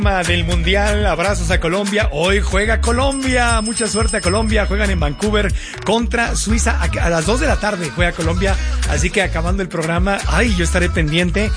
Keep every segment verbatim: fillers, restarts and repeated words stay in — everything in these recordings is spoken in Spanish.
Del Mundial, abrazos a Colombia. Hoy juega Colombia, mucha suerte a Colombia. Juegan en Vancouver contra Suiza a, a las dos de la tarde juega Colombia, así que acabando el programa, ay, yo estaré pendiente.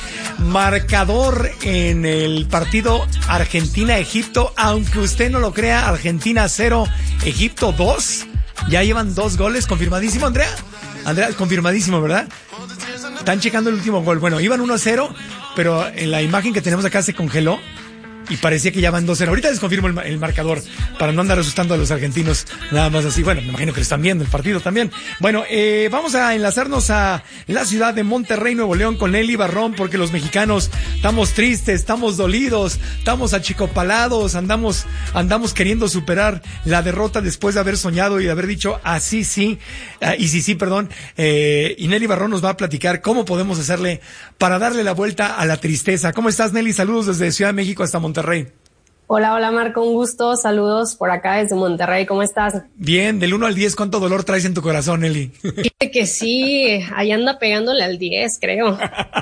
Marcador en el partido Argentina-Egipto, aunque usted no lo crea, Argentina cero, Egipto dos. Ya llevan dos goles, confirmadísimo, Andrea. Andrea, confirmadísimo, ¿verdad? Están checando el último gol. Bueno, iban uno a cero, pero en la imagen que tenemos acá se congeló y parecía que ya van dos cero. Ahorita les confirmo el, el marcador para no andar asustando a los argentinos nada más así. Bueno, me imagino que lo están viendo el partido también. Bueno, eh, vamos a enlazarnos a la ciudad de Monterrey, Nuevo León, con Nelly Barrón, porque los mexicanos estamos tristes, estamos dolidos, estamos achicopalados, andamos, andamos queriendo superar la derrota después de haber soñado y de haber dicho así sí, uh, y sí sí, perdón. Eh, y Nelly Barrón nos va a platicar cómo podemos hacerle para darle la vuelta a la tristeza. ¿Cómo estás, Nelly? Saludos desde Ciudad de México hasta Monterrey. Monterrey. Hola, hola Marco, un gusto, saludos por acá desde Monterrey, ¿cómo estás? Bien, del uno al diez, ¿cuánto dolor traes en tu corazón, Nelly? Fíjate que sí, ahí anda pegándole al diez, creo.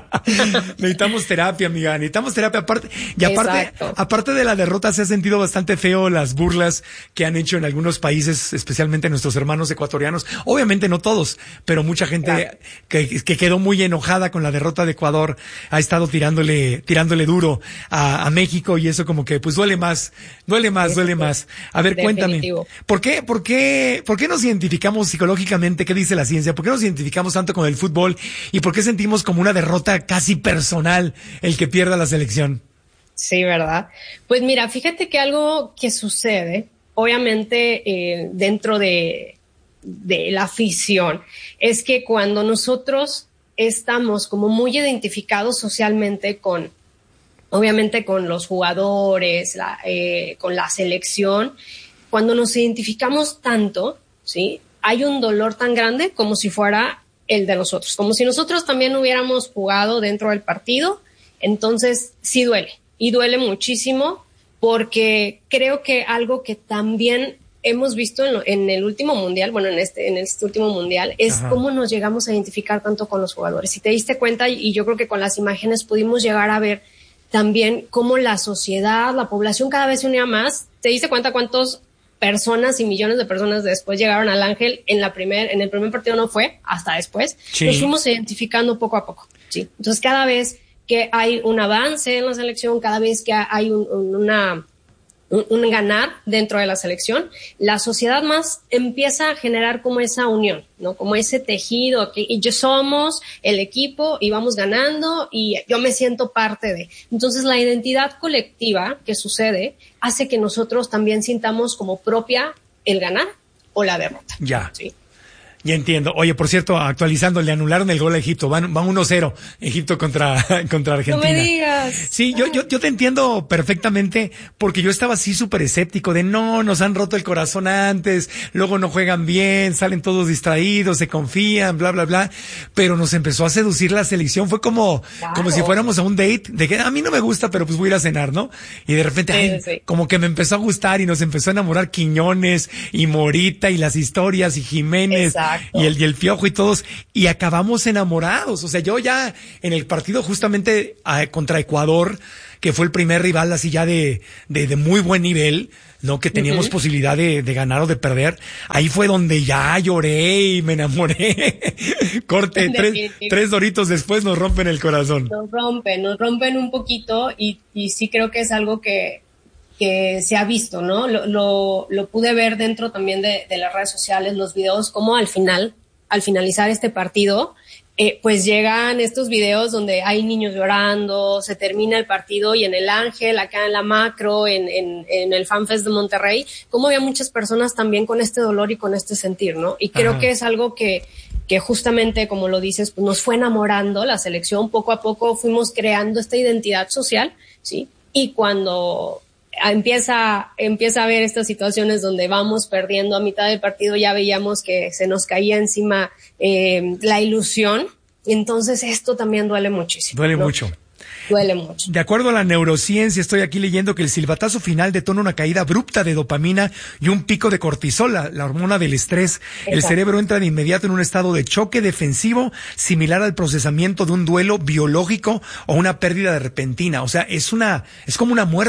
Necesitamos terapia, amiga, necesitamos terapia, aparte, y aparte, Exacto. aparte de la derrota se ha sentido bastante feo las burlas que han hecho en algunos países, especialmente nuestros hermanos ecuatorianos, obviamente no todos, pero mucha gente claro. que, que quedó muy enojada con la derrota de Ecuador, ha estado tirándole, tirándole duro a, a México y eso como que pues duele más, duele más, duele más. A ver, Definitivo. cuéntame, ¿por qué, por qué, por qué nos identificamos psicológicamente? ¿Qué dice la ciencia? ¿Por qué nos identificamos tanto con el fútbol? ¿Y por qué sentimos como una derrota casi personal el que pierda la selección? Sí, ¿verdad? Pues mira, fíjate que algo que sucede, obviamente, eh, dentro de, de la afición, es que cuando nosotros estamos como muy identificados socialmente con obviamente con los jugadores, la, eh, con la selección, cuando nos identificamos tanto, ¿sí? Hay un dolor tan grande como si fuera el de nosotros, como si nosotros también hubiéramos jugado dentro del partido, entonces sí duele, y duele muchísimo, porque creo que algo que también hemos visto en, lo, en el último mundial, bueno, en este, en este último mundial, es Ajá. cómo nos llegamos a identificar tanto con los jugadores. Si te diste cuenta, y yo creo que con las imágenes pudimos llegar a ver también cómo la sociedad, la población cada vez se unía más. ¿Te diste cuenta cuántas personas y millones de personas después llegaron al Ángel? En la primer, en el primer partido no fue, hasta después. Sí. Nos fuimos identificando poco a poco, ¿sí? Entonces, cada vez que hay un avance en la selección, cada vez que hay un, un, una, un, un ganar dentro de la selección, la sociedad más empieza a generar como esa unión, ¿no? Como ese tejido, que y yo somos el equipo y vamos ganando y yo me siento parte de. Entonces la identidad colectiva que sucede hace que nosotros también sintamos como propia el ganar o la derrota. Ya. ¿Sí? Ya entiendo. Oye, por cierto, actualizando, le anularon el gol a Egipto. Van, van uno cero Egipto contra, contra Argentina. No me digas. Sí, yo, yo, yo te entiendo perfectamente porque yo estaba así súper escéptico de no, nos han roto el corazón antes, luego no juegan bien, salen todos distraídos, se confían, bla, bla, bla. Pero nos empezó a seducir la selección. Fue como, claro. como si fuéramos a un date de que a mí no me gusta, pero pues voy a ir a cenar, ¿no? Y de repente, sí, ay, sí. como que me empezó a gustar y nos empezó a enamorar Quiñones y Morita y las historias y Jiménez. Exacto. Y el, y el Piojo y todos, y acabamos enamorados. O sea, yo ya en el partido justamente uh, contra Ecuador, que fue el primer rival así ya de, de, de muy buen nivel, ¿no? Que teníamos uh-huh. posibilidad de, de ganar o de perder. Ahí fue donde ya lloré y me enamoré. Corte, tres, tres doritos después nos rompen el corazón. Nos rompen, nos rompen un poquito y, y sí creo que es algo que, que se ha visto, ¿no? Lo, lo, lo pude ver dentro también de, de las redes sociales, los videos, como al final, al finalizar este partido, eh, pues llegan estos videos donde hay niños llorando, se termina el partido y en el Ángel, acá en la Macro, en, en, en el FanFest de Monterrey, como había muchas personas también con este dolor y con este sentir, ¿no? Y creo Ajá. que es algo que, que justamente, como lo dices, pues nos fue enamorando la selección, poco a poco fuimos creando esta identidad social, ¿sí? Y cuando empieza, empieza a ver estas situaciones donde vamos perdiendo a mitad del partido, ya veíamos que se nos caía encima eh, la ilusión, entonces esto también duele muchísimo. Duele ¿no? mucho. Duele mucho. De acuerdo a la neurociencia, estoy aquí leyendo que el silbatazo final detona una caída abrupta de dopamina y un pico de cortisol, la, la hormona del estrés. Exacto. El cerebro entra de inmediato en un estado de choque defensivo, similar al procesamiento de un duelo biológico o una pérdida de repentina. O sea, es una, es como una muerte.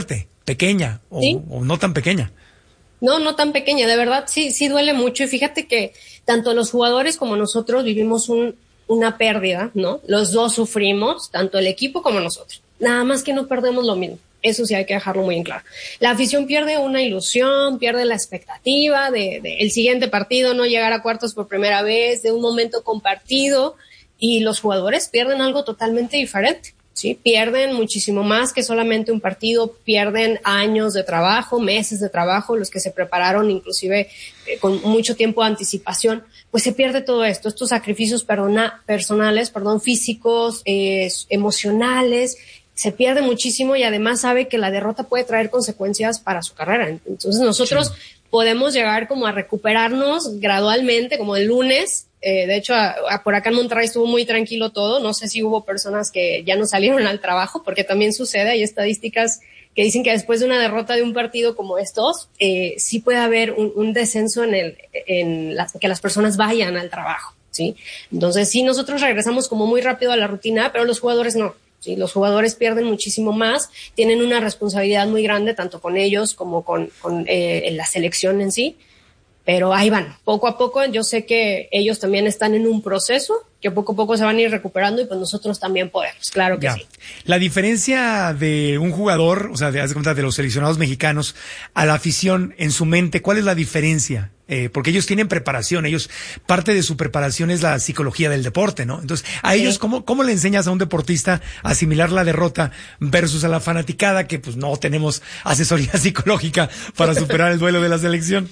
pequeña o, ¿sí? o no tan pequeña. No, no tan pequeña, de verdad sí, sí duele mucho y fíjate que tanto los jugadores como nosotros vivimos un, una pérdida, ¿no? Los dos sufrimos, tanto el equipo como nosotros, nada más que no perdemos lo mismo, eso sí hay que dejarlo muy en claro. La afición pierde una ilusión, pierde la expectativa de, de el siguiente partido, no llegar a cuartos por primera vez, de un momento compartido y los jugadores pierden algo totalmente diferente. Sí, pierden muchísimo más que solamente un partido, pierden años de trabajo, meses de trabajo, los que se prepararon inclusive eh, con mucho tiempo de anticipación, pues se pierde todo esto, estos sacrificios perdona, personales, perdón, físicos, eh, emocionales, se pierde muchísimo y además sabe que la derrota puede traer consecuencias para su carrera. Entonces nosotros sí. podemos llegar como a recuperarnos gradualmente, como el lunes. Eh, de hecho, a, a por acá en Monterrey estuvo muy tranquilo todo. No sé si hubo personas que ya no salieron al trabajo, porque también sucede. Hay estadísticas que dicen que después de una derrota de un partido como estos, eh, sí puede haber un, un descenso en el, en las, que las personas vayan al trabajo, ¿sí? Entonces, sí, nosotros regresamos como muy rápido a la rutina, pero los jugadores no. Sí, los jugadores pierden muchísimo más, tienen una responsabilidad muy grande, tanto con ellos como con, con eh, la selección en sí. Pero ahí van, poco a poco. Yo sé que ellos también están en un proceso, que poco a poco se van a ir recuperando y pues nosotros también podemos, claro que ya. sí. La diferencia de un jugador, o sea, de, haz de cuenta, de los seleccionados mexicanos a la afición en su mente, ¿cuál es la diferencia? Eh, porque ellos tienen preparación, ellos, parte de su preparación es la psicología del deporte, ¿no? Entonces, a sí. ellos, ¿cómo, ¿cómo le enseñas a un deportista a asimilar la derrota versus a la fanaticada que pues no tenemos asesoría psicológica para superar el duelo de la selección?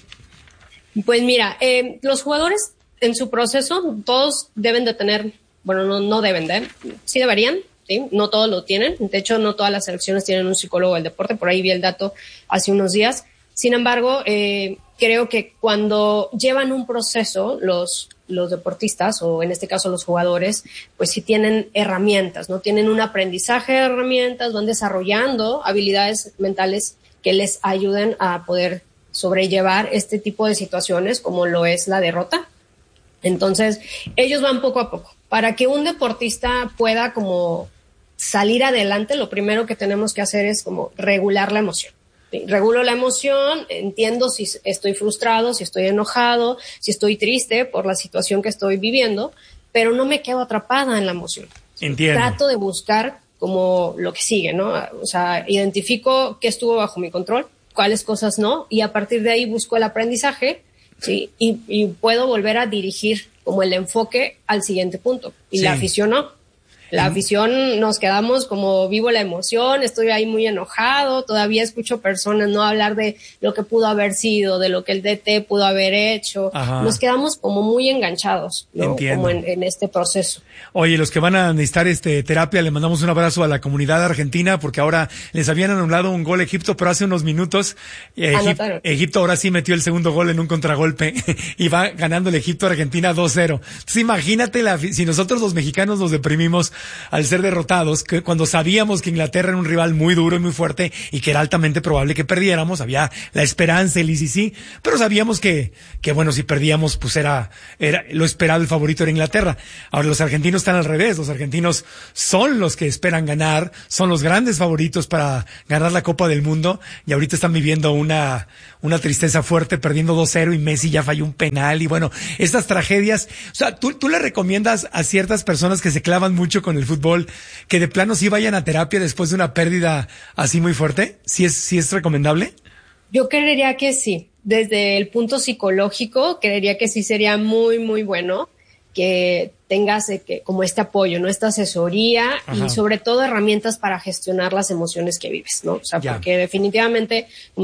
Pues mira, eh, los jugadores en su proceso, todos deben de tener, bueno, no, no deben de, sí deberían, sí, no todos lo tienen. De hecho, no todas las selecciones tienen un psicólogo del deporte, por ahí vi el dato hace unos días. Sin embargo, eh, creo que cuando llevan un proceso, los, los deportistas, o en este caso los jugadores, pues sí tienen herramientas, ¿no? Tienen un aprendizaje de herramientas, van desarrollando habilidades mentales que les ayuden a poder sobrellevar este tipo de situaciones como lo es la derrota. Entonces, ellos van poco a poco. Para que un deportista pueda como salir adelante, lo primero que tenemos que hacer es como regular la emoción. ¿Sí? Regulo la emoción, entiendo si estoy frustrado, si estoy enojado, si estoy triste por la situación que estoy viviendo, pero no me quedo atrapada en la emoción. Entiendo. Trato de buscar como lo que sigue, ¿no? O sea, identifico qué estuvo bajo mi control, cuáles cosas no, y a partir de ahí busco el aprendizaje, ¿sí? Y, y puedo volver a dirigir como el enfoque al siguiente punto. Y sí. la afición no. La afición nos quedamos como vivo la emoción, estoy ahí muy enojado, todavía escucho personas no hablar de lo que pudo haber sido, de lo que el D T pudo haber hecho. Ajá. Nos quedamos como muy enganchados, ¿no? Entiendo. Como en, en este proceso. Oye, los que van a necesitar este terapia, le mandamos un abrazo a la comunidad argentina, porque ahora les habían anulado un gol a Egipto, pero hace unos minutos eh, Egip- Egipto ahora sí metió el segundo gol en un contragolpe y va ganando el Egipto a Argentina dos cero. Entonces imagínate la, si nosotros los mexicanos nos deprimimos al ser derrotados, que cuando sabíamos que Inglaterra era un rival muy duro y muy fuerte y que era altamente probable que perdiéramos, había la esperanza, el sí, sí, pero sabíamos que, que bueno, si perdíamos, pues era, era lo esperado, el favorito era Inglaterra. Ahora los argentinos están al revés, los argentinos son los que esperan ganar, son los grandes favoritos para ganar la Copa del Mundo y ahorita están viviendo una, una tristeza fuerte, perdiendo dos cero y Messi ya falló un penal y bueno, estas tragedias, o sea, tú, tú le recomiendas a ciertas personas que se clavan mucho con el fútbol que de plano sí vayan a terapia después de una pérdida así muy fuerte. ¿Sí es, sí es recomendable? Yo creería que sí. Desde el punto psicológico, creería que sí sería muy, muy bueno que tengas eh, que, como este apoyo, ¿no? Esta asesoría. Ajá. Y sobre todo herramientas para gestionar las emociones que vives, ¿no? O sea, ya. Porque definitivamente